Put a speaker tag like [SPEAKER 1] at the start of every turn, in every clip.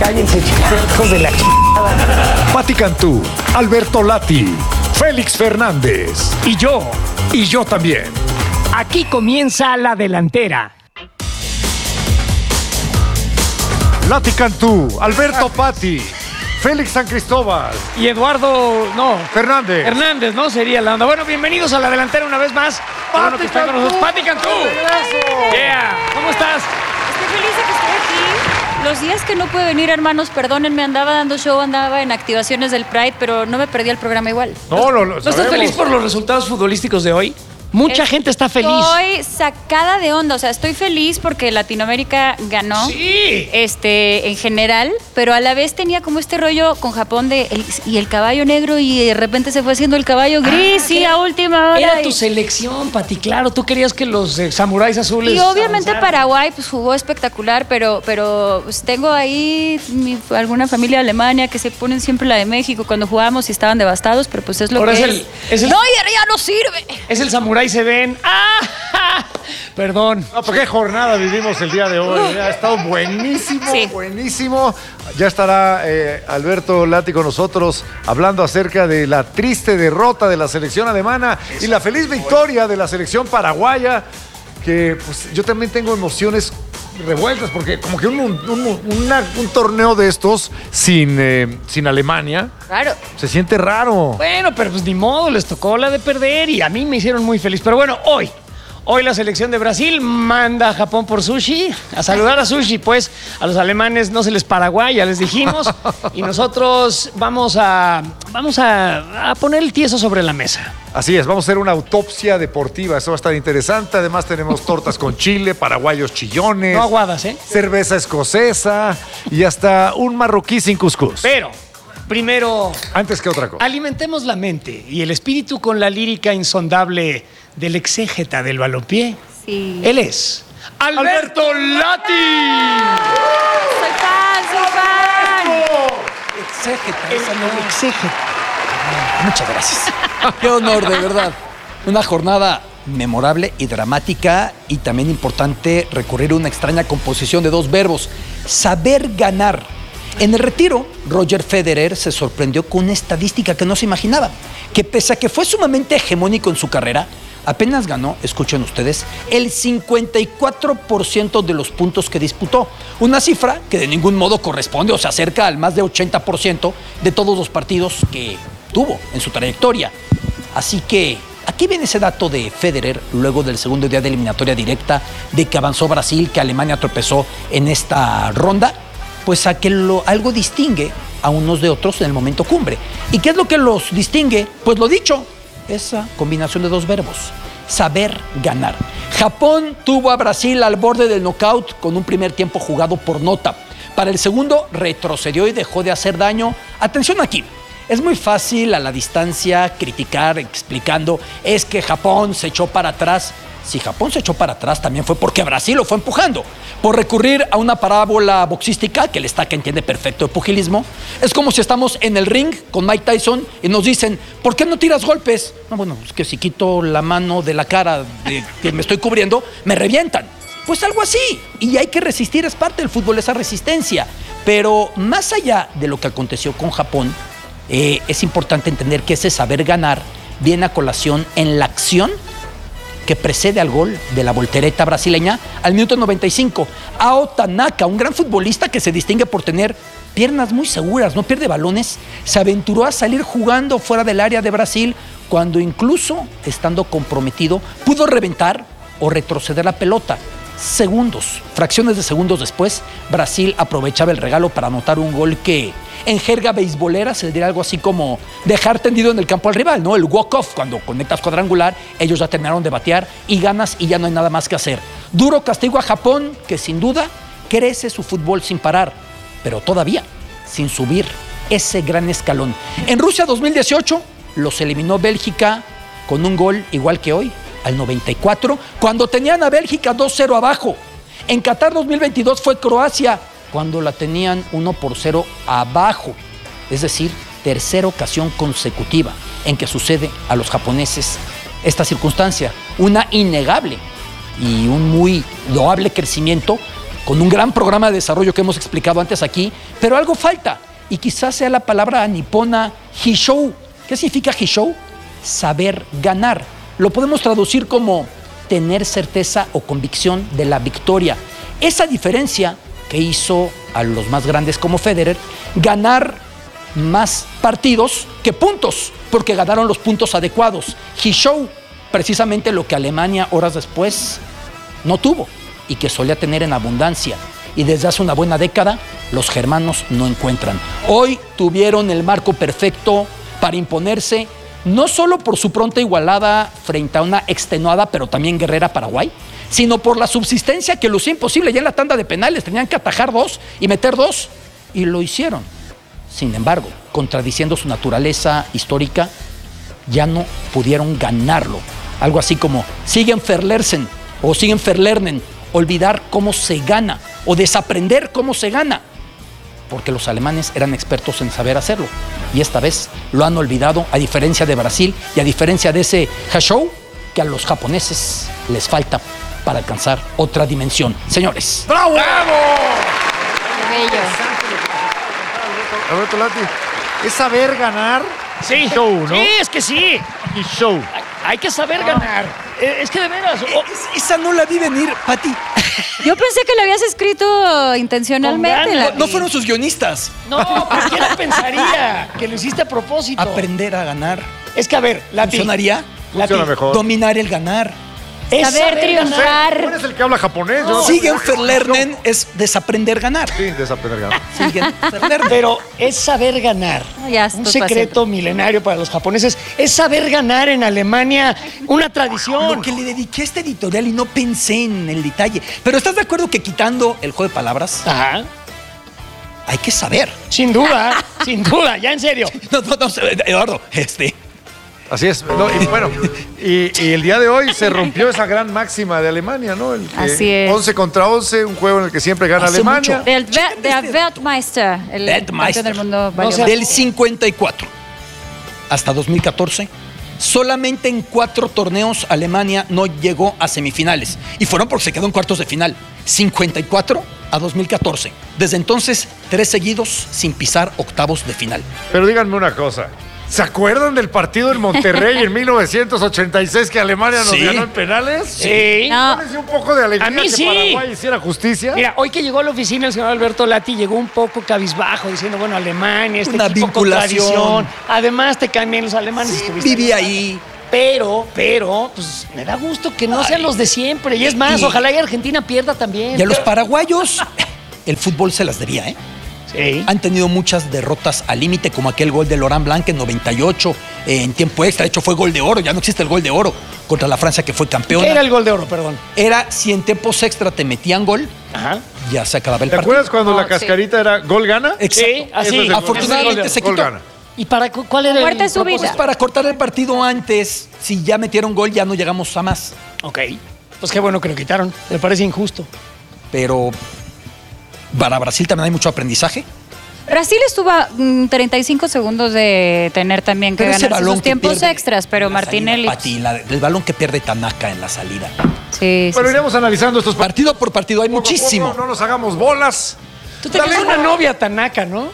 [SPEAKER 1] cállense, hijos de la chingada.
[SPEAKER 2] Pati Cantú, Alberto Lati, Félix Fernández y yo también.
[SPEAKER 1] Aquí comienza la delantera.
[SPEAKER 2] Lati Cantú, Alberto Pati, Félix San Cristóbal
[SPEAKER 1] Y Eduardo,
[SPEAKER 2] Fernández.
[SPEAKER 1] Hernández, ¿no? Sería la onda. Bueno, bienvenidos a la delantera una vez más. Qué bueno que están con nosotros. Pati Cantú. Yeah. ¿Cómo estás?
[SPEAKER 3] Estoy feliz de que estoy aquí. Los días que no pude venir, hermanos, perdónenme, andaba dando show, andaba en activaciones del Pride, pero no me perdí el programa igual.
[SPEAKER 1] ¿No estás feliz por los resultados futbolísticos de hoy? Mucha gente está feliz.
[SPEAKER 3] Estoy sacada de onda, o sea, estoy feliz porque Latinoamérica ganó.
[SPEAKER 1] Sí.
[SPEAKER 3] En general, pero a la vez tenía como este rollo con Japón y el caballo negro y de repente se fue haciendo el caballo gris a última hora.
[SPEAKER 1] Era tu selección, Pati, claro. Tú querías que los samuráis azules
[SPEAKER 3] Y obviamente
[SPEAKER 1] avanzaran.
[SPEAKER 3] Paraguay pues jugó espectacular, pero pues, tengo ahí alguna familia de Alemania que se ponen siempre la de México cuando jugamos y estaban devastados, pero pues es lo
[SPEAKER 1] Ahora
[SPEAKER 3] que
[SPEAKER 1] es el-
[SPEAKER 3] No, ya no sirve.
[SPEAKER 1] Es el samurái se ven. ¡Ah! Perdón.
[SPEAKER 2] No, pero qué jornada vivimos el día de hoy. Ha estado buenísimo,
[SPEAKER 3] Sí.
[SPEAKER 2] buenísimo. Ya estará Alberto Lati con nosotros hablando acerca de la triste derrota de la selección alemana y la feliz victoria de la selección paraguaya, que pues, yo también tengo emociones revueltas, porque como que un torneo de estos sin Alemania
[SPEAKER 3] Claro.
[SPEAKER 2] se siente raro.
[SPEAKER 1] Bueno, pero pues ni modo, les tocó la de perder y a mí me hicieron muy feliz. Pero bueno, hoy la selección de Brasil manda a Japón por sushi, a saludar a sushi, pues a los alemanes no se les Paraguay, ya les dijimos, y nosotros vamos a poner el tieso sobre la mesa.
[SPEAKER 2] Así es, vamos a hacer una autopsia deportiva, eso va a estar interesante. Además tenemos tortas con chile, paraguayos chillones,
[SPEAKER 1] No aguadas, ¿eh?
[SPEAKER 2] cerveza escocesa y hasta un marroquí sin cuscús.
[SPEAKER 1] Pero, primero,
[SPEAKER 2] Antes que otra cosa.
[SPEAKER 1] alimentemos la mente y el espíritu con la lírica insondable del exégeta del balompié.
[SPEAKER 3] Sí.
[SPEAKER 1] Él es Alberto Lati.
[SPEAKER 3] Soy fan.
[SPEAKER 1] Exégeta.
[SPEAKER 4] Muchas gracias. Qué honor, de verdad. Una jornada memorable y dramática, y también importante recurrir a una extraña composición de dos verbos: saber ganar. En el retiro, Roger Federer se sorprendió con una estadística que no se imaginaba, que pese a que fue sumamente hegemónico en su carrera, apenas ganó, escuchen ustedes, el 54% de los puntos que disputó. Una cifra que de ningún modo corresponde o se acerca al más de 80% de todos los partidos que tuvo en su trayectoria. Así que aquí viene ese dato de Federer luego del segundo día de eliminatoria directa, de que avanzó Brasil, que Alemania tropezó en esta ronda, pues a que algo distingue a unos de otros en el momento cumbre. ¿Y qué es lo que los distingue? Pues lo dicho, esa combinación de dos verbos: saber ganar. Japón tuvo a Brasil al borde del knockout con un primer tiempo jugado por nota. Para el segundo retrocedió y dejó de hacer daño. Atención aquí, es muy fácil a la distancia criticar explicando es que Japón se echó para atrás. Si Japón se echó para atrás, también fue porque Brasil lo fue empujando. Por recurrir a una parábola boxística, que el Estaca entiende perfecto de pugilismo, es como si estamos en el ring con Mike Tyson y nos dicen, ¿por qué no tiras golpes? No, bueno, es que si quito la mano de la cara de que me estoy cubriendo, me revientan. Pues algo así. Y hay que resistir, es parte del fútbol, esa resistencia. Pero más allá de lo que aconteció con Japón, es importante entender que ese saber ganar viene a colación en la acción que precede al gol de la voltereta brasileña al minuto 95. Ao Tanaka, un gran futbolista que se distingue por tener piernas muy seguras, no pierde balones, se aventuró a salir jugando fuera del área de Brasil cuando incluso, estando comprometido, pudo reventar o retroceder la pelota. Segundos, fracciones de segundos después, Brasil aprovechaba el regalo para anotar un gol que en jerga beisbolera se le diría algo así como dejar tendido en el campo al rival, ¿no? El walk-off, cuando conectas cuadrangular, ellos ya terminaron de batear y ganas y ya no hay nada más que hacer. Duro castigo a Japón, que sin duda crece su fútbol sin parar, pero todavía sin subir ese gran escalón. En Rusia 2018 los eliminó Bélgica con un gol igual que hoy, al 94, cuando tenían a Bélgica 2-0 abajo. En Qatar 2022 fue Croacia, cuando la tenían 1-0 abajo. Es decir, tercera ocasión consecutiva en que sucede a los japoneses esta circunstancia. Una innegable y un muy loable crecimiento con un gran programa de desarrollo que hemos explicado antes aquí, pero algo falta, y quizás sea la palabra nipona hishou. ¿Qué significa hishou? Saber ganar. Lo podemos traducir como tener certeza o convicción de la victoria. Esa diferencia que hizo a los más grandes como Federer ganar más partidos que puntos, porque ganaron los puntos adecuados. Hishou, precisamente lo que Alemania horas después no tuvo y que solía tener en abundancia. Y desde hace una buena década, los germanos no encuentran. Hoy tuvieron el marco perfecto para imponerse, no solo por su pronta igualada frente a una extenuada, pero también guerrera Paraguay, sino por la subsistencia que lucía imposible. Ya en la tanda de penales tenían que atajar 2 y meter 2, y lo hicieron. Sin embargo, contradiciendo su naturaleza histórica, ya no pudieron ganarlo. Algo así como siguen verlersen o siguen verlernen, olvidar cómo se gana o desaprender cómo se gana, porque los alemanes eran expertos en saber hacerlo y esta vez lo han olvidado, a diferencia de Brasil y a diferencia de ese hashou que a los japoneses les falta para alcanzar otra dimensión. Señores.
[SPEAKER 2] ¡Bravo! ¡Bravo!
[SPEAKER 3] Qué bello.
[SPEAKER 2] Alberto Lati, ¿es saber ganar?
[SPEAKER 1] Sí,
[SPEAKER 2] Show, ¿no?
[SPEAKER 1] Sí, es que sí.
[SPEAKER 2] Y show.
[SPEAKER 1] Hay que saber ganar. Es que de veras.
[SPEAKER 4] Esa no la vi venir, Pati.
[SPEAKER 3] Yo pensé que lo habías escrito intencionalmente.
[SPEAKER 1] Con ganas.
[SPEAKER 3] Lati.
[SPEAKER 4] No fueron sus guionistas.
[SPEAKER 1] No, ¿por qué lo pensaría? Que lo hiciste a propósito.
[SPEAKER 4] Aprender a ganar.
[SPEAKER 1] Es que, a ver, Lati.
[SPEAKER 4] ¿Funcionaría?
[SPEAKER 2] Funciona mejor.
[SPEAKER 4] Dominar el ganar.
[SPEAKER 1] Es
[SPEAKER 3] Saber triunfar.
[SPEAKER 2] ¿Tú eres el que habla japonés? Yo no.
[SPEAKER 4] Siguen verlernen es desaprender ganar.
[SPEAKER 2] Sí, desaprender ganar.
[SPEAKER 4] Siguen verlernen.
[SPEAKER 1] Pero es saber ganar.
[SPEAKER 3] No, ya,
[SPEAKER 1] Un
[SPEAKER 3] esto es
[SPEAKER 1] secreto milenario para los japoneses. Es saber ganar en Alemania. Una tradición.
[SPEAKER 4] Lo que le dediqué a este editorial y no pensé en el detalle. Pero ¿estás de acuerdo que quitando el juego de palabras,
[SPEAKER 1] Ajá.
[SPEAKER 4] hay que saber?
[SPEAKER 1] Sin duda, sin duda, ya en serio.
[SPEAKER 4] No, Eduardo,
[SPEAKER 2] Así es. No, y bueno, y el día de hoy se rompió esa gran máxima de Alemania, ¿no? El que
[SPEAKER 3] Así es.
[SPEAKER 2] 11 contra 11, un juego en el que siempre gana
[SPEAKER 4] Hace
[SPEAKER 2] Alemania.
[SPEAKER 4] mucho.
[SPEAKER 3] Der Weltmeister, el campeón del mundo.
[SPEAKER 1] No sé.
[SPEAKER 4] Del 54 hasta 2014, solamente en 4 torneos Alemania no llegó a semifinales. Y fueron porque se quedó en cuartos de final. 54 a 2014. Desde entonces, 3 seguidos sin pisar octavos de final.
[SPEAKER 2] Pero díganme una cosa. ¿Se acuerdan del partido en Monterrey en 1986 que Alemania nos
[SPEAKER 4] Sí.
[SPEAKER 2] ganó en penales?
[SPEAKER 1] Sí.
[SPEAKER 3] No.
[SPEAKER 2] ¿No les dio un poco de alegría
[SPEAKER 1] A mí
[SPEAKER 2] que
[SPEAKER 1] sí.
[SPEAKER 2] Paraguay hiciera justicia?
[SPEAKER 1] Mira, hoy que llegó a la oficina el señor Alberto Lati, llegó un poco cabizbajo, diciendo, bueno, Alemania, este
[SPEAKER 4] Una
[SPEAKER 1] equipo con
[SPEAKER 4] vinculación.
[SPEAKER 1] tradición. Además, te caen bien los alemanes. estuviste
[SPEAKER 4] Viví
[SPEAKER 1] allá.
[SPEAKER 4] ahí.
[SPEAKER 1] Pero, pues me da gusto que no sean los de siempre. Y es más,
[SPEAKER 4] Y-
[SPEAKER 1] ojalá y Argentina pierda también.
[SPEAKER 4] Y a los paraguayos, el fútbol se las debía, ¿eh?
[SPEAKER 1] Sí.
[SPEAKER 4] Han tenido muchas derrotas al límite, como aquel gol de Laurent Blanc en 98, en tiempo extra. De hecho, fue gol de oro. Ya no existe el gol de oro contra la Francia, que fue campeona.
[SPEAKER 1] ¿Qué era el gol de oro, perdón?
[SPEAKER 4] Era si en tiempos extra te metían gol,
[SPEAKER 1] Ajá.
[SPEAKER 4] ya se acababa el
[SPEAKER 2] ¿Te
[SPEAKER 4] partido.
[SPEAKER 2] acuerdas cuando
[SPEAKER 3] No,
[SPEAKER 2] la cascarita era gol gana?
[SPEAKER 4] Exacto.
[SPEAKER 1] Sí, así.
[SPEAKER 2] Ese es el gol.
[SPEAKER 4] Afortunadamente
[SPEAKER 2] Ese es el
[SPEAKER 4] se
[SPEAKER 2] gol
[SPEAKER 4] quitó.
[SPEAKER 2] gana.
[SPEAKER 1] ¿Y para cuál era
[SPEAKER 3] Muerte
[SPEAKER 1] el
[SPEAKER 3] súbita.
[SPEAKER 1] propósito?
[SPEAKER 4] Para cortar el partido antes, si ya metieron gol, ya no llegamos a más.
[SPEAKER 1] Ok. Pues qué bueno que lo quitaron. Me parece injusto.
[SPEAKER 4] Pero para Brasil también hay mucho aprendizaje.
[SPEAKER 3] Brasil estuvo a 35 segundos de tener también que
[SPEAKER 4] Pero ese
[SPEAKER 3] ganar
[SPEAKER 4] balón
[SPEAKER 3] sus
[SPEAKER 4] que
[SPEAKER 3] tiempos
[SPEAKER 4] pierde
[SPEAKER 3] extras, pero
[SPEAKER 4] en la
[SPEAKER 3] Martinelli.
[SPEAKER 4] salida, Pati, el balón que pierde Tanaka en la salida.
[SPEAKER 3] Sí,
[SPEAKER 2] Bueno,
[SPEAKER 3] sí.
[SPEAKER 2] iremos analizando estos partidos.
[SPEAKER 4] Partido por partido hay
[SPEAKER 2] Poco a
[SPEAKER 4] muchísimo.
[SPEAKER 2] poco, no nos hagamos bolas.
[SPEAKER 1] Tú tenías
[SPEAKER 2] Dale.
[SPEAKER 1] una novia Tanaka, ¿no?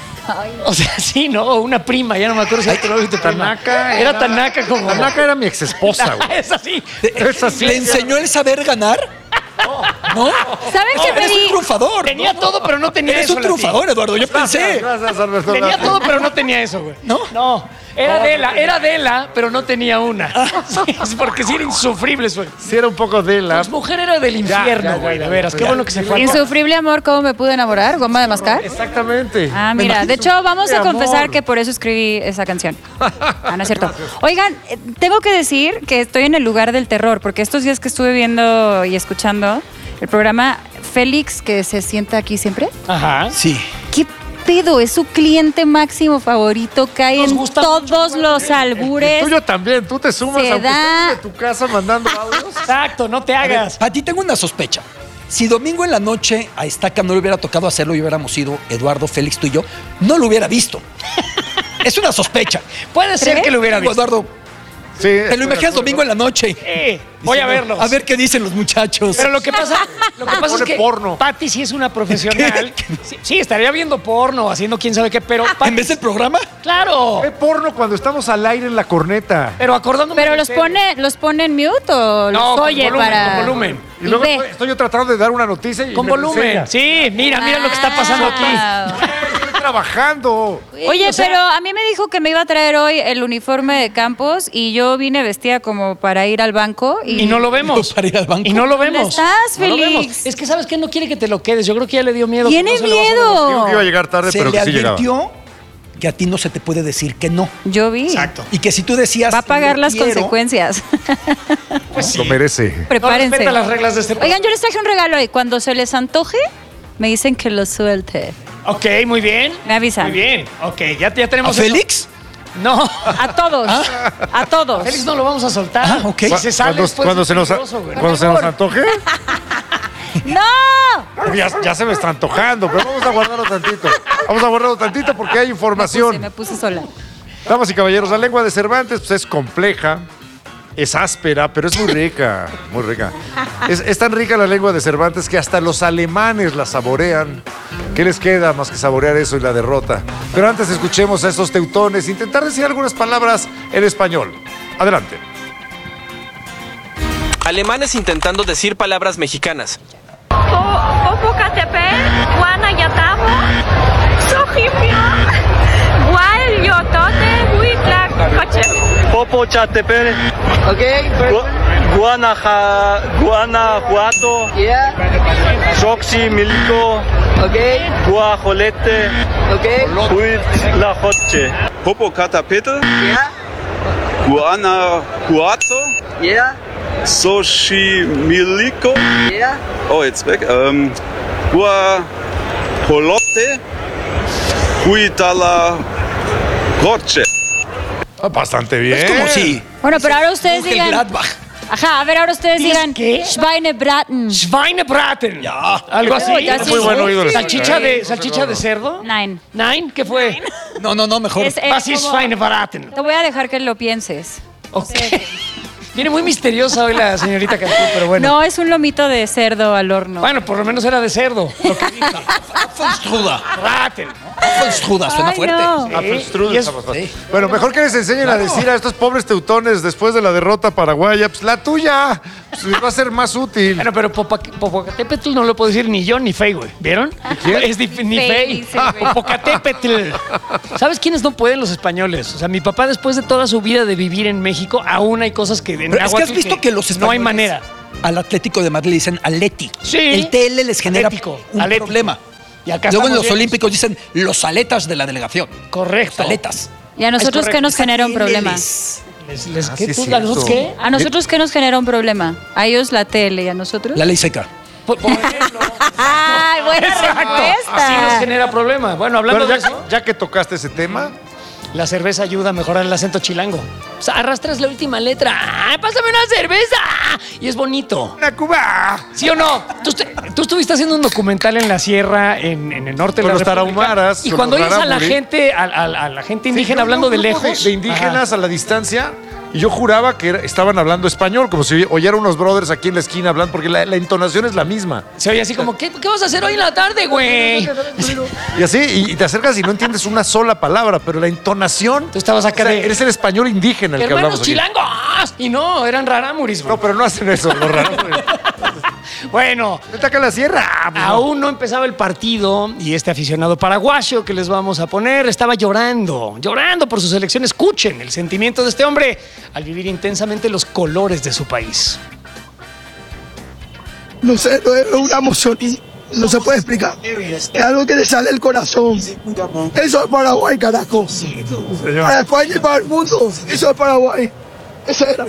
[SPEAKER 1] O sea, sí, ¿no? O una prima, ya no me acuerdo si era tu novia o tu prima.
[SPEAKER 2] Tanaka
[SPEAKER 1] Era Tanaka como...
[SPEAKER 2] Tanaka era mi exesposa, güey.
[SPEAKER 1] Es así.
[SPEAKER 2] Es así.
[SPEAKER 4] ¿Le enseñó el saber ganar? ¿No?
[SPEAKER 3] ¿Saben qué me
[SPEAKER 4] Eres un
[SPEAKER 3] di?
[SPEAKER 4] triunfador.
[SPEAKER 1] Tenía todo, pero no tenía
[SPEAKER 4] Eres
[SPEAKER 1] eso.
[SPEAKER 4] un
[SPEAKER 1] Lati.
[SPEAKER 4] triunfador, Eduardo. Yo
[SPEAKER 2] Gracias,
[SPEAKER 4] pensé.
[SPEAKER 2] gracias, Alberto.
[SPEAKER 1] Tenía
[SPEAKER 2] Lati.
[SPEAKER 1] todo, pero no tenía eso, güey.
[SPEAKER 4] ¿No?
[SPEAKER 1] No. Era Adela, pero no tenía una. Sí, es porque sí era insufrible su...
[SPEAKER 2] Sí, era un poco de la...
[SPEAKER 1] Pues mujer era del infierno, güey, de veras. Qué bueno que se fue.
[SPEAKER 3] Insufrible amor, ¿cómo me pude enamorar? ¿Goma de mascar?
[SPEAKER 2] Exactamente.
[SPEAKER 3] Ah, mira, de hecho vamos a
[SPEAKER 2] Amor.
[SPEAKER 3] confesar que por eso escribí esa canción. Ah, no es cierto. Oigan, tengo que decir que estoy en el lugar del terror, porque estos días que estuve viendo y escuchando el programa, Félix, que se sienta aquí siempre,
[SPEAKER 1] Ajá.
[SPEAKER 4] Sí.
[SPEAKER 3] ¿qué pedo? Es su cliente máximo favorito, cae
[SPEAKER 1] Nos
[SPEAKER 3] en
[SPEAKER 1] gusta
[SPEAKER 3] todos los albures.
[SPEAKER 2] Tuyo también, tú te sumas
[SPEAKER 3] Se
[SPEAKER 2] aunque
[SPEAKER 3] da-
[SPEAKER 2] estés de tu casa mandando audios.
[SPEAKER 1] Exacto, no te hagas.
[SPEAKER 4] Para ti tengo una sospecha. Si domingo en la noche a Estaca no le hubiera tocado hacerlo y hubiéramos ido Eduardo, Félix, tú y yo, no lo hubiera visto. Es una sospecha.
[SPEAKER 1] Puede ser
[SPEAKER 3] ¿Crees?
[SPEAKER 1] que lo hubiera
[SPEAKER 4] Digo,
[SPEAKER 1] visto.
[SPEAKER 4] Eduardo,
[SPEAKER 2] Sí,
[SPEAKER 4] Te lo imaginas domingo en la noche.
[SPEAKER 1] Voy a verlos.
[SPEAKER 4] A ver qué dicen los muchachos.
[SPEAKER 1] Pero lo que pasa es
[SPEAKER 2] Pone
[SPEAKER 1] que
[SPEAKER 2] porno.
[SPEAKER 1] Patty sí es una profesional. Sí, estaría viendo porno, haciendo quién sabe qué, pero
[SPEAKER 4] ¿En vez del programa?
[SPEAKER 1] claro.
[SPEAKER 2] Ve porno cuando estamos al aire en la corneta.
[SPEAKER 1] Pero acordándome
[SPEAKER 3] ¿Pero
[SPEAKER 1] de
[SPEAKER 3] los
[SPEAKER 1] ustedes.
[SPEAKER 3] pone en mute o
[SPEAKER 1] No,
[SPEAKER 3] los
[SPEAKER 1] con
[SPEAKER 3] oye
[SPEAKER 1] volumen,
[SPEAKER 3] para...?
[SPEAKER 1] con volumen.
[SPEAKER 2] Y luego
[SPEAKER 3] ve.
[SPEAKER 2] estoy yo tratando de dar una noticia y
[SPEAKER 1] Con
[SPEAKER 2] me
[SPEAKER 1] volumen.
[SPEAKER 2] enseña.
[SPEAKER 1] Sí, mira lo que está pasando aquí.
[SPEAKER 2] Estoy trabajando.
[SPEAKER 3] Oye,
[SPEAKER 1] O sea-
[SPEAKER 3] pero a mí me dijo que me iba a traer hoy el uniforme de Campos y yo vine vestida como para ir al banco.
[SPEAKER 1] Y no lo vemos.
[SPEAKER 4] Para ir al banco.
[SPEAKER 1] Y no lo vemos.
[SPEAKER 3] ¿Dónde estás,
[SPEAKER 1] No lo
[SPEAKER 3] Félix?
[SPEAKER 1] vemos. Es que sabes que no quiere que te lo quedes. Yo creo que ya le dio miedo.
[SPEAKER 3] Tiene
[SPEAKER 1] que no se lo vas a
[SPEAKER 3] miedo.
[SPEAKER 2] Digo que iba a llegar tarde,
[SPEAKER 4] Se
[SPEAKER 2] pero
[SPEAKER 4] le
[SPEAKER 2] que sí llegaba.
[SPEAKER 4] advirtió que a ti no se te puede decir que no.
[SPEAKER 3] Yo vi.
[SPEAKER 1] Exacto.
[SPEAKER 4] Y que si tú decías...
[SPEAKER 3] Va a pagar
[SPEAKER 4] "No
[SPEAKER 3] las
[SPEAKER 4] quiero",
[SPEAKER 3] consecuencias.
[SPEAKER 2] Lo merece.
[SPEAKER 1] No
[SPEAKER 3] Prepárense.
[SPEAKER 1] respeta las reglas de este
[SPEAKER 3] Oigan, yo les traje un regalo y cuando se les antoje, me dicen que lo suelte.
[SPEAKER 1] Ok, muy bien.
[SPEAKER 3] Me avisan.
[SPEAKER 1] Muy bien. Ok, ya
[SPEAKER 4] ¿A
[SPEAKER 1] tenemos eso.
[SPEAKER 4] Félix?
[SPEAKER 1] No.
[SPEAKER 3] A todos. A todos.
[SPEAKER 1] Félix no lo vamos a soltar.
[SPEAKER 4] Ah, ok.
[SPEAKER 1] Si se sale después
[SPEAKER 2] Cuando
[SPEAKER 1] es
[SPEAKER 2] se nos
[SPEAKER 1] peligroso, güey.
[SPEAKER 2] cuando se nos antoje.
[SPEAKER 3] ¡No!
[SPEAKER 2] Ya se me está antojando, pero vamos a guardarlo tantito. Vamos a guardarlo tantito porque hay información.
[SPEAKER 3] Me puse sola.
[SPEAKER 2] Damas y caballeros, la lengua de Cervantes pues, es compleja, es áspera, pero es muy rica, muy rica. Es tan rica la lengua de Cervantes que hasta los alemanes la saborean. ¿Qué les queda más que saborear eso y la derrota? Pero antes escuchemos a estos teutones intentar decir algunas palabras en español. Adelante.
[SPEAKER 5] Alemanes intentando decir palabras mexicanas.
[SPEAKER 6] Popocatépetl, Guanayatabo, Xochimilco, Guayotote, Huitlacoche.
[SPEAKER 7] Popocatépetl, Guanajuato, Xochimilco, Guajolete, Huitlacoche.
[SPEAKER 8] Popocatépetl, Guanajuato, Xochimilco, oh jetzt weg, Guajolote, Huitlacoche.
[SPEAKER 2] Bastante bien.
[SPEAKER 4] Es como si...
[SPEAKER 3] Bueno, pero ahora ustedes digan.
[SPEAKER 4] Gladbach.
[SPEAKER 3] Ajá, a ver, ahora ustedes
[SPEAKER 1] ¿Dices
[SPEAKER 3] digan.
[SPEAKER 1] qué?
[SPEAKER 3] Schweinebraten.
[SPEAKER 1] Schweinebraten. Ya. Algo así.
[SPEAKER 3] Oh, ya sí.
[SPEAKER 2] Muy buen oído.
[SPEAKER 1] Salchicha de cerdo.
[SPEAKER 3] Nein.
[SPEAKER 1] Nine. ¿Qué fue?
[SPEAKER 4] No, mejor.
[SPEAKER 1] Was ist
[SPEAKER 3] como-
[SPEAKER 1] Schweinebraten?
[SPEAKER 3] Te voy a dejar que lo pienses.
[SPEAKER 1] Ok. Viene muy misteriosa hoy la señorita Cantú, pero bueno.
[SPEAKER 3] No, es un lomito de cerdo al horno.
[SPEAKER 1] Bueno, por lo menos era de cerdo. Lo que dije.
[SPEAKER 4] Apfelstrudel.
[SPEAKER 1] Braten.
[SPEAKER 4] Apfelstrudel, suena
[SPEAKER 3] Ay,
[SPEAKER 4] fuerte.
[SPEAKER 3] no.
[SPEAKER 2] Apfelstrudel
[SPEAKER 1] Y es-
[SPEAKER 2] está más fácil. Bueno, mejor que les enseñen a decir a estos pobres teutones después de la derrota paraguaya, pues la tuya pues, les va a ser más útil.
[SPEAKER 1] Bueno, pero Popocatépetl no lo puedo decir ni yo ni Fey, güey. ¿Vieron? Es ni
[SPEAKER 3] Fey,
[SPEAKER 1] Fey.
[SPEAKER 3] dice, güey.
[SPEAKER 1] Popocatépetl. ¿Sabes quiénes no pueden? Los españoles. O sea, mi papá, después de toda su vida de vivir en México, aún hay cosas que en
[SPEAKER 4] Pero es que has
[SPEAKER 1] náhuatl
[SPEAKER 4] visto que los
[SPEAKER 1] no hay
[SPEAKER 4] españoles
[SPEAKER 1] manera.
[SPEAKER 4] al Atlético de Madrid le dicen Aleti.
[SPEAKER 1] Sí.
[SPEAKER 4] El TL les genera
[SPEAKER 1] Atlético,
[SPEAKER 4] un
[SPEAKER 1] Atlético.
[SPEAKER 4] problema.
[SPEAKER 1] Y acá
[SPEAKER 4] Luego en
[SPEAKER 1] estamos
[SPEAKER 4] los
[SPEAKER 1] bien.
[SPEAKER 4] Olímpicos dicen los aletas de la delegación.
[SPEAKER 1] Correcto.
[SPEAKER 4] Aletas.
[SPEAKER 3] ¿Y a nosotros
[SPEAKER 1] Es
[SPEAKER 3] qué nos
[SPEAKER 4] Esa
[SPEAKER 3] genera un
[SPEAKER 4] TL
[SPEAKER 3] problema?
[SPEAKER 4] les-
[SPEAKER 1] ¿Qué?
[SPEAKER 2] sí es
[SPEAKER 1] ¿Tú,
[SPEAKER 2] cierto.
[SPEAKER 1] ¿A nosotros qué?
[SPEAKER 3] ¿A nosotros qué nos genera un problema? ¿A ellos la tele y a nosotros?
[SPEAKER 4] La ley seca.
[SPEAKER 1] Por ejemplo.
[SPEAKER 3] ¡Ay, buena
[SPEAKER 1] Exacto.
[SPEAKER 3] respuesta!
[SPEAKER 1] Sí nos genera problema. Bueno, hablando
[SPEAKER 2] Bueno,
[SPEAKER 1] de eso,
[SPEAKER 2] ya que tocaste ese tema,
[SPEAKER 1] la cerveza ayuda a mejorar el acento chilango. O sea, arrastras la última letra. ¡Ay, pásame una cerveza! Y es bonito.
[SPEAKER 2] ¡una Cuba!
[SPEAKER 1] ¿Sí o no? Tú estuviste haciendo un documental en la sierra, en el norte
[SPEAKER 2] Con
[SPEAKER 1] de la
[SPEAKER 2] los
[SPEAKER 1] República.
[SPEAKER 2] tarahumaras,
[SPEAKER 1] Y
[SPEAKER 2] con
[SPEAKER 1] cuando
[SPEAKER 2] los
[SPEAKER 1] oyes a la
[SPEAKER 2] rarámuri.
[SPEAKER 1] gente, a la gente indígena
[SPEAKER 2] Sí,
[SPEAKER 1] hablando
[SPEAKER 2] un
[SPEAKER 1] de
[SPEAKER 2] grupo
[SPEAKER 1] lejos.
[SPEAKER 2] de indígenas
[SPEAKER 1] Ajá.
[SPEAKER 2] a la distancia. Y yo juraba que estaban hablando español, como si oyera unos brothers aquí en la esquina hablando, porque la entonación es la misma.
[SPEAKER 1] Se oye así como, ¿qué vas a hacer hoy en la tarde, güey?
[SPEAKER 2] Y así, y te acercas y no entiendes una sola palabra, pero la entonación.
[SPEAKER 1] Tú estabas acá
[SPEAKER 2] o sea,
[SPEAKER 1] de-
[SPEAKER 2] eres el español indígena el que
[SPEAKER 1] Hermanos
[SPEAKER 2] hablamos aquí.
[SPEAKER 1] chilangos. Y no, eran rarámuris, güey.
[SPEAKER 2] No, pero no hacen eso, los raros.
[SPEAKER 1] Bueno,
[SPEAKER 2] Vete acá a la sierra. Pues no.
[SPEAKER 1] aún no empezaba el partido y este aficionado paraguayo que les vamos a poner estaba llorando por su selección. Escuchen el sentimiento de este hombre al vivir intensamente los colores de su país.
[SPEAKER 9] No sé, no es una emoción y no se puede explicar. Es algo que le sale del corazón. Eso es Paraguay, carajo. Para España y para el mundo. Eso es Paraguay. Eso era.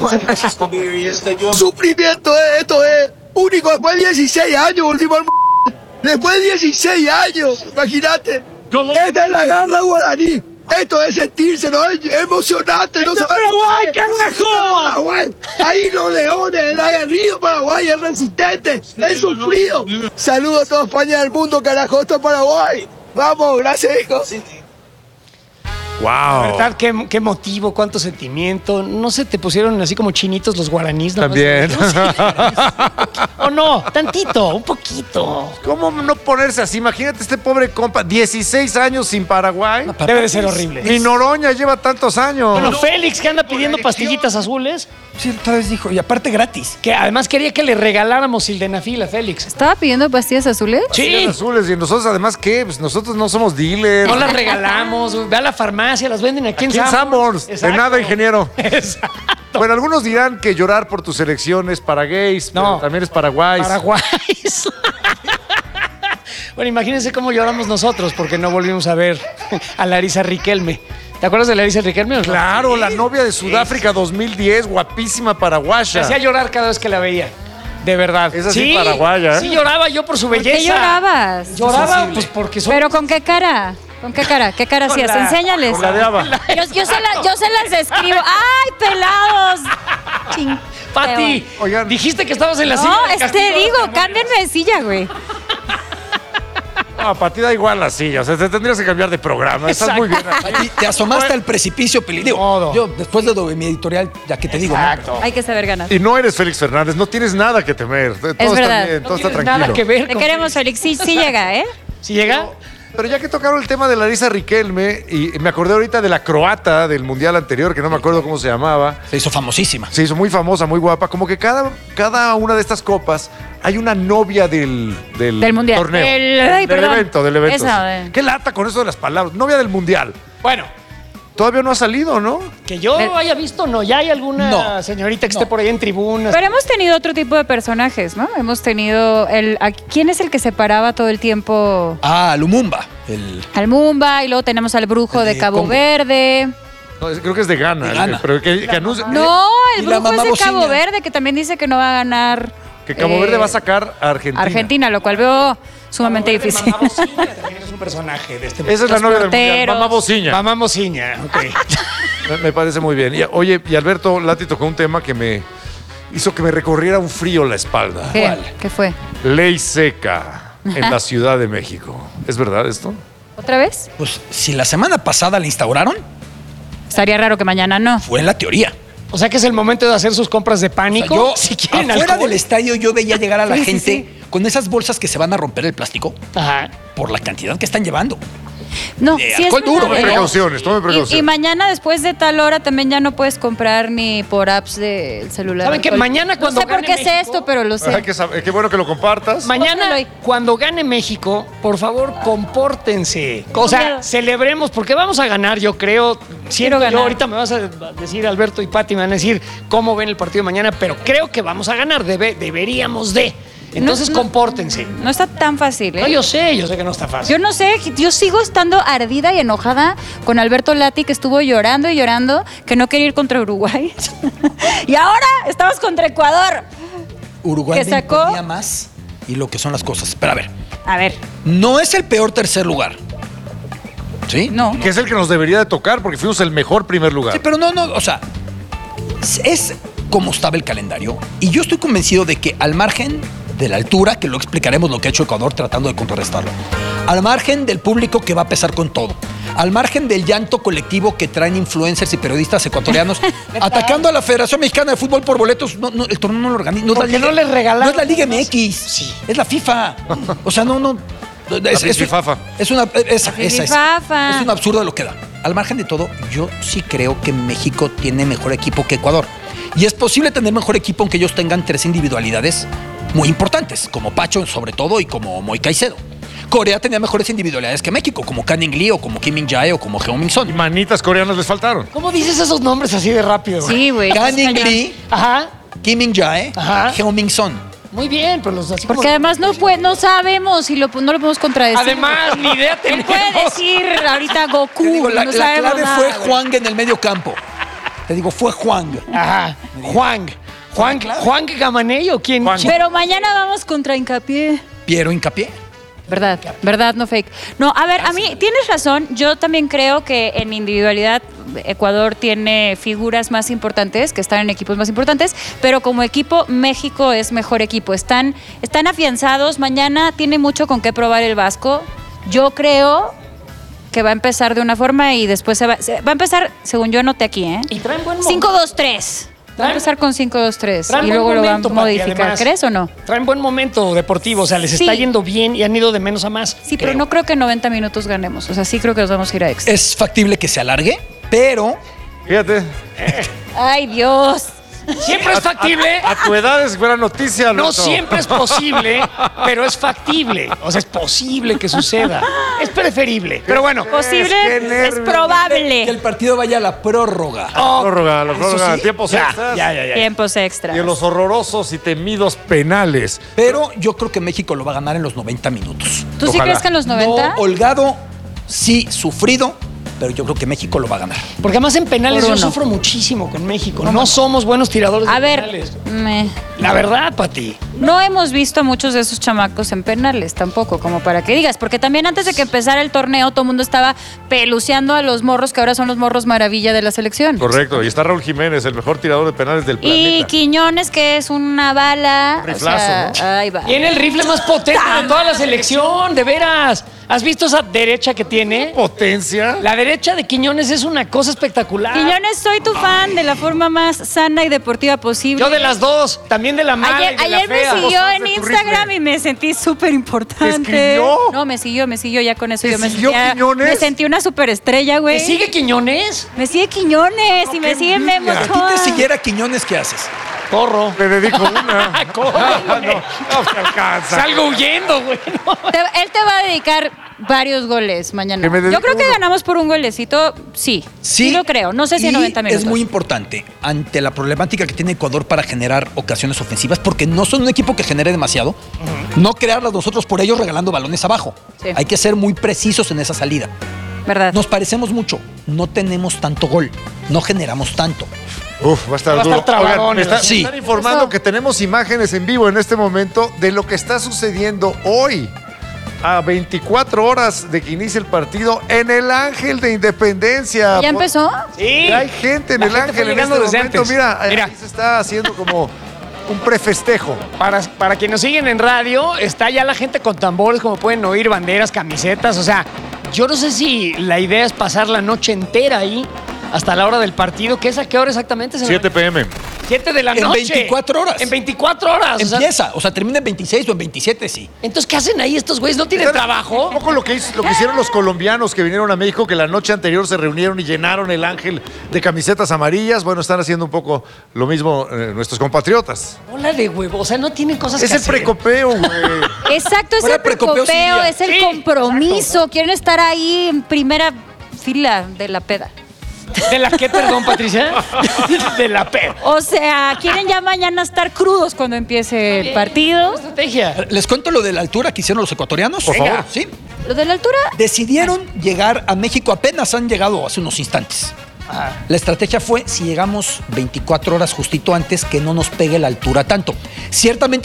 [SPEAKER 9] Sufrimiento, esto es único. Después de 16 años volvimos al mundo. Después de 16 años, imagínate. Esta es la garra guaraní. Esto es sentirse, ¿no? Es emocionante. No se Paraguay, carajo. Paraguay. Ahí los leones, el aguerrido Paraguay, el resistente, el sufrido. Saludos a toda España del mundo, carajo. Esto es Paraguay. Vamos, gracias, hijo.
[SPEAKER 2] Wow.
[SPEAKER 1] ¿Verdad? ¿Qué motivo? ¿Cuánto sentimiento? ¿No se te pusieron así como chinitos los guaraníes?
[SPEAKER 2] También.
[SPEAKER 1] ¿O no? Tantito, un poquito.
[SPEAKER 2] ¿Cómo no ponerse así? Imagínate este pobre compa, 16 años sin Paraguay.
[SPEAKER 1] Debe de ser horrible.
[SPEAKER 2] Ni Noroña lleva tantos años.
[SPEAKER 1] Bueno, Félix, que anda pidiendo pastillitas azules,
[SPEAKER 4] Sí, otra vez dijo, y aparte gratis.
[SPEAKER 1] que además quería que le regaláramos sildenafil a Félix.
[SPEAKER 3] ¿Estaba pidiendo pastillas azules?
[SPEAKER 1] Sí,
[SPEAKER 2] Eran azules. Y nosotros, además, ¿qué? Pues nosotros no somos dealers.
[SPEAKER 1] no las regalamos. Ve a la farmacia, las venden aquí en
[SPEAKER 2] Aquí en Sanborns. De
[SPEAKER 1] Exacto.
[SPEAKER 2] nada, ingeniero.
[SPEAKER 1] Exacto.
[SPEAKER 2] Bueno, algunos dirán que llorar por tu selección es para gays,
[SPEAKER 1] No.
[SPEAKER 2] pero también es Paraguay.
[SPEAKER 1] Paraguay. Bueno, imagínense cómo lloramos nosotros porque no volvimos a ver a Larisa Riquelme. ¿Te acuerdas de Larisa Riquelme o no?
[SPEAKER 2] Claro, la novia de Sudáfrica 2010, guapísima
[SPEAKER 1] Me
[SPEAKER 2] paraguaya.
[SPEAKER 1] hacía llorar cada vez que la veía. De verdad.
[SPEAKER 2] Esa sí paraguaya, ¿eh?
[SPEAKER 1] Sí, lloraba yo por su
[SPEAKER 3] ¿Por
[SPEAKER 1] belleza.
[SPEAKER 3] qué llorabas?
[SPEAKER 1] Lloraba, pues porque soy...
[SPEAKER 3] ¿Pero con qué cara? ¿Con qué cara? ¿Qué cara
[SPEAKER 1] Con
[SPEAKER 3] hacías?
[SPEAKER 1] la-
[SPEAKER 3] Enséñales.
[SPEAKER 2] Con la de Ava.
[SPEAKER 3] Yo se las describo. ¡Ay, pelados! Ching.
[SPEAKER 1] Pati,
[SPEAKER 2] Oigan.
[SPEAKER 1] dijiste que estabas en la silla.
[SPEAKER 3] No,
[SPEAKER 1] del castigo de
[SPEAKER 3] digo,
[SPEAKER 1] los demonios.
[SPEAKER 3] cámbienme de silla, güey.
[SPEAKER 2] No, para ti da igual la silla. O sea, te tendrías que cambiar de programa. Estás muy bien.
[SPEAKER 4] Y te asomaste al precipicio, Peli. Digo,
[SPEAKER 1] Modo.
[SPEAKER 4] yo después de mi editorial, ya que te digo, ¿no?
[SPEAKER 1] Exacto.
[SPEAKER 3] Hay que saber ganar.
[SPEAKER 2] Y no eres Félix Fernández, no tienes nada que temer. Todo está
[SPEAKER 3] verdad.
[SPEAKER 2] bien, todo
[SPEAKER 1] No
[SPEAKER 2] está
[SPEAKER 1] tienes
[SPEAKER 2] tranquilo.
[SPEAKER 1] nada que ver
[SPEAKER 3] Te
[SPEAKER 1] con
[SPEAKER 3] queremos, Félix. Sí, sí llega, ¿eh?
[SPEAKER 1] ¿Si llega?
[SPEAKER 2] Pero ya que tocaron el tema de Larisa Riquelme, y me acordé ahorita de la croata del mundial anterior, que no me acuerdo cómo se llamaba.
[SPEAKER 4] Se hizo famosísima.
[SPEAKER 2] Se hizo muy famosa, muy guapa. Como que cada una de estas copas hay una novia del
[SPEAKER 3] mundial.
[SPEAKER 2] torneo.
[SPEAKER 3] Ay,
[SPEAKER 2] del
[SPEAKER 3] perdón.
[SPEAKER 2] evento.
[SPEAKER 3] Esa,
[SPEAKER 2] sí. Qué lata con eso de las palabras. Novia del mundial.
[SPEAKER 1] Bueno,
[SPEAKER 2] Todavía no ha salido, ¿no?
[SPEAKER 1] que yo
[SPEAKER 3] Pero-
[SPEAKER 1] haya visto, no. Ya hay alguna
[SPEAKER 4] No.
[SPEAKER 1] señorita que
[SPEAKER 4] No.
[SPEAKER 1] esté por ahí en tribunas.
[SPEAKER 3] Pero hemos tenido otro tipo de personajes, ¿no? Hemos tenido ¿quién es el que se paraba todo el tiempo?
[SPEAKER 4] Ah, Lumumba.
[SPEAKER 3] Al Mumba, y luego tenemos al brujo
[SPEAKER 4] El
[SPEAKER 3] de
[SPEAKER 4] de
[SPEAKER 3] Cabo
[SPEAKER 4] Congo.
[SPEAKER 3] Creo
[SPEAKER 2] No, creo que es de Ghana.
[SPEAKER 4] De Ghana.
[SPEAKER 2] Pero que anuncia
[SPEAKER 3] No, el
[SPEAKER 4] Y la
[SPEAKER 3] brujo es
[SPEAKER 4] mamá
[SPEAKER 3] de Cabo
[SPEAKER 4] bocina.
[SPEAKER 3] Verde, que también dice que no va a ganar.
[SPEAKER 2] que Cabo Verde va a sacar a Argentina.
[SPEAKER 3] Argentina, lo cual veo sumamente difícil.
[SPEAKER 1] Mamá Bocina también es un personaje de este
[SPEAKER 2] Esa es la
[SPEAKER 3] Los
[SPEAKER 2] novia del mundial.
[SPEAKER 3] porteros.
[SPEAKER 2] Mamá Bociña.
[SPEAKER 1] Mamá Mociña, ok.
[SPEAKER 2] Me parece muy bien. Oye, y Alberto Lati tocó un tema que me hizo que me recorriera un frío la espalda.
[SPEAKER 3] ¿Qué? ¿Qué fue?
[SPEAKER 2] Ley seca en la Ciudad de México. ¿Es verdad esto?
[SPEAKER 3] ¿Otra vez?
[SPEAKER 4] Pues si la semana pasada la instauraron,
[SPEAKER 3] Estaría raro que mañana no.
[SPEAKER 4] fue en la teoría.
[SPEAKER 1] O sea que es el momento de hacer sus compras de
[SPEAKER 4] O sea,
[SPEAKER 1] pánico.
[SPEAKER 4] yo,
[SPEAKER 1] si quieren
[SPEAKER 4] afuera
[SPEAKER 1] alcohol.
[SPEAKER 4] del estadio, yo veía llegar a la
[SPEAKER 3] Sí, sí,
[SPEAKER 4] gente con esas bolsas que se van a romper el plástico
[SPEAKER 1] Ajá.
[SPEAKER 4] por la cantidad que están llevando.
[SPEAKER 3] No,
[SPEAKER 4] De
[SPEAKER 3] sí es
[SPEAKER 4] alcohol duro,
[SPEAKER 3] verdad,
[SPEAKER 2] Tome
[SPEAKER 3] ¿eh?
[SPEAKER 2] precauciones, tome
[SPEAKER 3] Y
[SPEAKER 2] precauciones.
[SPEAKER 3] mañana después de tal hora también ya no puedes comprar ni por apps del celular.
[SPEAKER 1] ¿Saben qué?
[SPEAKER 3] alcohol.
[SPEAKER 1] Mañana cuando
[SPEAKER 3] No sé por
[SPEAKER 1] gane
[SPEAKER 3] qué sé
[SPEAKER 1] México-
[SPEAKER 3] esto, pero lo sé.
[SPEAKER 2] Ay, qué bueno que lo compartas.
[SPEAKER 1] Mañana,
[SPEAKER 3] Póngalo ahí.
[SPEAKER 1] cuando gane México, por favor, compórtense. O sea,
[SPEAKER 3] Claro.
[SPEAKER 1] celebremos, porque vamos a ganar, yo creo. Siento
[SPEAKER 3] ganar.
[SPEAKER 1] yo, ahorita me vas a decir, Alberto y Pati, me van a decir cómo ven el partido de mañana, pero creo que vamos a ganar, deberíamos de. Entonces,
[SPEAKER 3] No, no.
[SPEAKER 1] compórtense.
[SPEAKER 3] No está tan fácil, ¿eh?
[SPEAKER 1] No, yo sé que no está fácil.
[SPEAKER 3] Yo no sé, yo sigo estando ardida y enojada con Alberto Lati, que estuvo llorando y llorando, que no quería ir contra Uruguay. Y ahora estamos contra Ecuador.
[SPEAKER 4] Uruguay
[SPEAKER 3] ¿Que
[SPEAKER 4] me
[SPEAKER 3] sacó?
[SPEAKER 4] imponía más y lo que son las cosas. Pero a ver,
[SPEAKER 3] A ver,
[SPEAKER 4] no es el peor tercer lugar. ¿Sí?
[SPEAKER 3] no.
[SPEAKER 2] Que es el que nos debería de tocar porque fuimos el mejor primer lugar.
[SPEAKER 4] Sí, pero no, o sea, es como estaba el calendario. Y yo estoy convencido de que al margen de la altura, que lo explicaremos lo que ha hecho Ecuador tratando de contrarrestarlo, al margen del público que va a pesar con todo, al margen del llanto colectivo que traen influencers y periodistas ecuatorianos atacando a la Federación Mexicana de Fútbol por boletos, el torneo no lo organiza.
[SPEAKER 1] Porque no les regalaron.
[SPEAKER 4] No es la Liga MX,
[SPEAKER 1] Sí.
[SPEAKER 4] es la FIFA. O sea, no.
[SPEAKER 2] fififafa.
[SPEAKER 4] Es una esa es.
[SPEAKER 3] fififafa.
[SPEAKER 4] Es un absurdo lo que da. Al margen de todo, yo sí creo que México tiene mejor equipo que Ecuador. Y es posible tener mejor equipo aunque ellos tengan 3 individualidades muy importantes, como Pacho sobre todo y como Moy Caicedo. Corea tenía mejores individualidades que México, como Canning Lee o como Kim Min-jae o como Heung-min
[SPEAKER 2] Y
[SPEAKER 4] Son.
[SPEAKER 2] manitas coreanas les faltaron.
[SPEAKER 1] ¿Cómo dices esos nombres así de rápido?
[SPEAKER 3] Sí, güey.
[SPEAKER 4] Canning
[SPEAKER 3] cañón.
[SPEAKER 4] Lee,
[SPEAKER 1] Ajá.
[SPEAKER 4] Kim Min-jae,
[SPEAKER 1] Ajá.
[SPEAKER 4] Heung-min Son.
[SPEAKER 1] Muy bien, pero los así como-
[SPEAKER 3] Porque además no sabemos y no lo podemos contradecir.
[SPEAKER 1] Además, ni idea
[SPEAKER 3] Él
[SPEAKER 1] tenemos.
[SPEAKER 3] puede decir ahorita Goku.
[SPEAKER 4] Te digo, la
[SPEAKER 3] no sabemos
[SPEAKER 4] clave
[SPEAKER 3] nada,
[SPEAKER 4] fue
[SPEAKER 3] güey.
[SPEAKER 4] Juan en el medio campo. Te digo, fue Juan.
[SPEAKER 1] Ajá. Juan Gamanello, ¿quién?
[SPEAKER 2] Juan.
[SPEAKER 1] quién-
[SPEAKER 3] Pero mañana vamos contra Hincapié.
[SPEAKER 4] Piero Hincapié.
[SPEAKER 3] Verdad, no fake. No, a ver, a mí tienes razón. Yo también creo que en individualidad Ecuador tiene figuras más importantes, que están en equipos más importantes, pero como equipo México es mejor equipo. Están afianzados. Mañana tiene mucho con qué probar el Vasco. Yo creo que va a empezar de una forma y después va a empezar, según yo noté aquí, ¿eh?
[SPEAKER 1] Y traen buen momento.
[SPEAKER 3] 5-2-3. Va a empezar con 5-2-3
[SPEAKER 1] Traen
[SPEAKER 3] y
[SPEAKER 1] buen
[SPEAKER 3] luego lo va a
[SPEAKER 1] momento, Pati,
[SPEAKER 3] modificar.
[SPEAKER 1] además.
[SPEAKER 3] ¿Crees o no?
[SPEAKER 1] Traen buen momento deportivo, o sea, les está
[SPEAKER 3] Sí.
[SPEAKER 1] yendo bien y han ido de menos a más.
[SPEAKER 3] Sí, pero no creo que en 90 minutos ganemos. O sea, sí creo que nos vamos a ir a extra.
[SPEAKER 4] Es factible que se alargue, pero
[SPEAKER 2] Fíjate,
[SPEAKER 3] ¡Ay, Dios!
[SPEAKER 1] Siempre es factible.
[SPEAKER 2] a tu edad es buena noticia,
[SPEAKER 1] No
[SPEAKER 2] Alberto.
[SPEAKER 1] siempre es posible, pero es factible. O sea, es posible que suceda. Es preferible. Pero bueno.
[SPEAKER 3] Posible,
[SPEAKER 2] qué
[SPEAKER 3] es
[SPEAKER 2] nervios.
[SPEAKER 4] que
[SPEAKER 3] probable.
[SPEAKER 4] el partido vaya a la prórroga.
[SPEAKER 1] Oh,
[SPEAKER 2] La
[SPEAKER 1] eso
[SPEAKER 2] prórroga,
[SPEAKER 1] sí.
[SPEAKER 2] tiempos
[SPEAKER 1] Ya,
[SPEAKER 2] extras.
[SPEAKER 1] ya.
[SPEAKER 3] Tiempos extras.
[SPEAKER 2] Y en los horrorosos y temidos penales.
[SPEAKER 4] Pero yo creo que México lo va a ganar en los 90 minutos.
[SPEAKER 3] ¿Tú sí
[SPEAKER 2] Ojalá.
[SPEAKER 3] crees que en los 90?
[SPEAKER 4] No holgado, sí sufrido, pero yo creo que México lo va a ganar.
[SPEAKER 1] Porque además en penales
[SPEAKER 3] Por
[SPEAKER 1] yo
[SPEAKER 3] uno.
[SPEAKER 1] sufro muchísimo con México. No somos buenos tiradores de
[SPEAKER 3] A ver,
[SPEAKER 1] penales.
[SPEAKER 3] me-
[SPEAKER 1] La verdad, Pati.
[SPEAKER 3] no hemos visto a muchos de esos chamacos en penales tampoco, como para que digas, porque también antes de que empezara el torneo todo el mundo estaba peluceando a los morros que ahora son los morros maravilla de la selección.
[SPEAKER 2] Correcto. Y está Raúl Jiménez, el mejor tirador de penales del
[SPEAKER 3] Y
[SPEAKER 2] planeta.
[SPEAKER 3] Quiñones, que es una bala.
[SPEAKER 2] Un riflazo,
[SPEAKER 3] ahí va.
[SPEAKER 1] Tiene el rifle más potente de toda la selección, de veras. ¿Has visto esa derecha que tiene?
[SPEAKER 2] Potencia.
[SPEAKER 1] La derecha de Quiñones es una cosa espectacular.
[SPEAKER 3] Quiñones, soy tu fan de la forma más sana y deportiva posible.
[SPEAKER 1] Yo de las dos, también de la mala y de la
[SPEAKER 3] Ayer me
[SPEAKER 1] fea.
[SPEAKER 3] siguió
[SPEAKER 2] Los fans
[SPEAKER 3] en
[SPEAKER 2] de tu
[SPEAKER 3] Instagram
[SPEAKER 2] rifle.
[SPEAKER 3] y me sentí súper importante.
[SPEAKER 2] ¿Te escribió?
[SPEAKER 3] No, me siguió ya con eso.
[SPEAKER 2] ¿Te
[SPEAKER 3] Yo me
[SPEAKER 2] siguió Quiñones?
[SPEAKER 3] me sentí una superestrella, güey.
[SPEAKER 1] ¿Te sigue Quiñones?
[SPEAKER 3] Me sigue Quiñones y me
[SPEAKER 2] qué
[SPEAKER 3] sigue Memo
[SPEAKER 2] envidia.
[SPEAKER 4] ¿A ti te
[SPEAKER 3] Ochoa.
[SPEAKER 4] siguiera Quiñones, qué haces?
[SPEAKER 1] Corro.
[SPEAKER 2] Le dedico una.
[SPEAKER 1] Corro, güey.
[SPEAKER 2] No se alcanza.
[SPEAKER 1] Salgo huyendo, güey.
[SPEAKER 3] Él te va a dedicar varios goles mañana.
[SPEAKER 2] Que me dedique
[SPEAKER 3] Yo creo que
[SPEAKER 2] uno.
[SPEAKER 3] ganamos por un golecito, sí lo creo. No sé si en
[SPEAKER 4] y
[SPEAKER 3] 90 minutos.
[SPEAKER 4] es muy importante ante la problemática que tiene Ecuador para generar ocasiones ofensivas, porque no son un equipo que genere demasiado, no crearlas nosotros por ellos regalando balones abajo.
[SPEAKER 3] Sí.
[SPEAKER 4] Hay que ser muy precisos en esa salida.
[SPEAKER 3] ¿Verdad?
[SPEAKER 4] Nos parecemos mucho, no tenemos tanto gol, no generamos tanto.
[SPEAKER 2] Uf, va a estar
[SPEAKER 1] Va a
[SPEAKER 2] duro.
[SPEAKER 1] estar trabadón,
[SPEAKER 2] Oigan, me
[SPEAKER 4] sí.
[SPEAKER 2] están informando
[SPEAKER 3] Eso.
[SPEAKER 2] que tenemos imágenes en vivo en este momento de lo que está sucediendo hoy. A 24 horas de que inicie el partido en el Ángel de Independencia.
[SPEAKER 3] ¿Ya empezó?
[SPEAKER 1] Sí.
[SPEAKER 2] Ya hay gente en
[SPEAKER 1] La
[SPEAKER 2] el
[SPEAKER 1] gente fue
[SPEAKER 2] Ángel en
[SPEAKER 1] llegando
[SPEAKER 2] este
[SPEAKER 1] desde
[SPEAKER 2] momento.
[SPEAKER 1] antes.
[SPEAKER 2] Mira,
[SPEAKER 1] Mira.
[SPEAKER 2] ahí se está haciendo como un prefestejo.
[SPEAKER 1] Para quienes nos siguen en radio, está ya la gente con tambores, como pueden oír, banderas, camisetas. O sea, yo no sé si la idea es pasar la noche entera ahí hasta la hora del partido. ¿Qué es a qué hora exactamente?
[SPEAKER 2] 7 p.m.
[SPEAKER 1] 7 de la
[SPEAKER 4] En
[SPEAKER 1] noche.
[SPEAKER 4] 24 horas.
[SPEAKER 1] En 24 horas.
[SPEAKER 4] Empieza, o sea, termina en 26 o en 27, sí.
[SPEAKER 1] Entonces, ¿qué hacen ahí estos güeyes? ¿No tienen trabajo?
[SPEAKER 2] Un poco lo que hicieron los colombianos que vinieron a México, que la noche anterior se reunieron y llenaron el Ángel de camisetas amarillas. Bueno, están haciendo un poco lo mismo nuestros compatriotas.
[SPEAKER 1] Hola de huevo. O sea, no tienen cosas
[SPEAKER 2] Es
[SPEAKER 1] que
[SPEAKER 2] el
[SPEAKER 1] hacer.
[SPEAKER 2] precopeo, güey.
[SPEAKER 3] Exacto, es
[SPEAKER 4] Fuera
[SPEAKER 3] el
[SPEAKER 4] precopeo, sí
[SPEAKER 3] precopeo,
[SPEAKER 4] iría.
[SPEAKER 3] es el
[SPEAKER 1] Sí,
[SPEAKER 3] compromiso. Quieren estar ahí en primera fila de la peda.
[SPEAKER 1] ¿De la qué, perdón, Patricia? De la P.
[SPEAKER 3] O sea, quieren ya mañana estar crudos cuando empiece el partido.
[SPEAKER 1] Estrategia.
[SPEAKER 4] ¿Les cuento lo de la altura que hicieron los ecuatorianos?
[SPEAKER 2] Por favor.
[SPEAKER 4] Sí.
[SPEAKER 3] Lo de la altura,
[SPEAKER 4] Decidieron llegar a México, apenas han llegado hace unos instantes. La estrategia fue, si llegamos 24 horas justito antes, que no nos pegue la altura tanto. Ciertamente